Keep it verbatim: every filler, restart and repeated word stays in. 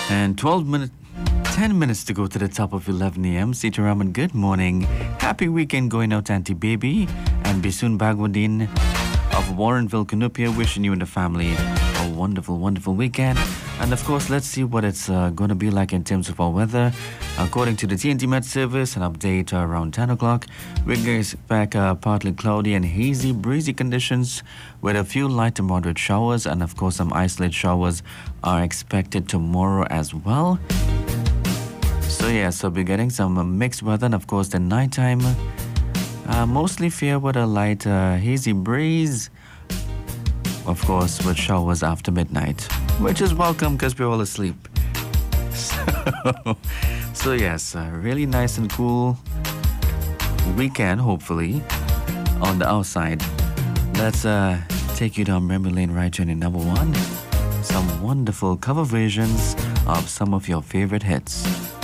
And twelve minutes, ten minutes to go to the top of eleven a m. Sitaraman, good morning. Happy weekend going out, Auntie Baby. And Bisun Bagwadin of Warrenville, Canupia, wishing you and the family a wonderful, wonderful weekend. And of course, let's see what it's uh, going to be like in terms of our weather. According to the T N T Met Service, an update uh, around ten o'clock. We can expect uh, partly cloudy and hazy, breezy conditions with a few light to moderate showers. And of course, some isolated showers are expected tomorrow as well. So yeah, so we're getting some uh, mixed weather. And of course, the nighttime, uh, mostly fair with a light uh, hazy breeze. Of course, with showers after midnight, which is welcome because we're all asleep. So, so yes, uh, really nice and cool weekend, hopefully, on the outside. Let's uh, take you down memory lane right journey number one. Some wonderful cover versions of some of your favorite hits.